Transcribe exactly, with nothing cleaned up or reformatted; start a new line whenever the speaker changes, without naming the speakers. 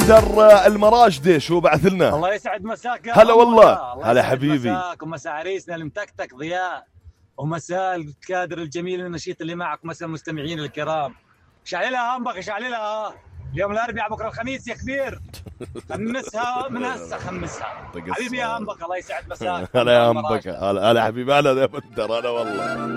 بندر المراجدي شو بعث لنا؟
الله يسعد مساك.
هلا والله. هلا حبيبي.
مساك ومساء عريسنا المتكتك ضياء، ومساء الكادر الجميل النشيط اللي معك، ومساء المستمعين الكرام. شعللها هامبك شعللها. اليوم الاربعاء بكره الخميس يا كبير. خمسها من هسه خمسها. حبيبي يا هامبك الله يسعد مساك.
هلا يا هامبك. هلا هلا حبيبي. هلا يا بندر. هلا والله.